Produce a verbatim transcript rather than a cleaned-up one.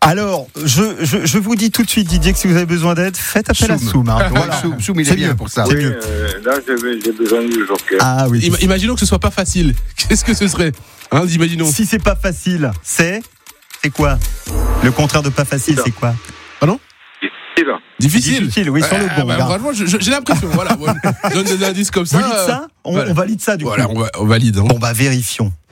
Alors, je, je, je vous dis tout de suite, Didier, que si vous avez besoin d'aide, faites appel Soum. à Soum. Hein. Voilà. Soum, Soum, il est C'est bien mieux. pour ça. C'est Oui, mieux. euh, là, j'ai, j'ai besoin du joker. Ah oui. Im- Imaginons que ce soit pas facile. Qu'est-ce que ce serait hein, imaginons. Si c'est pas facile, c'est c'est quoi? Le contraire de pas facile, c'est quoi? Difficile. Difficile. Difficile, oui, sur le Ah, bon. bah, là. franchement, je- je- j'ai l'impression. Voilà, ouais. Donne des indices comme ça. Vous dites ça? On, voilà. on valide ça du Voilà, coup. on, va, on valide. Hein. Bon bah vérifions.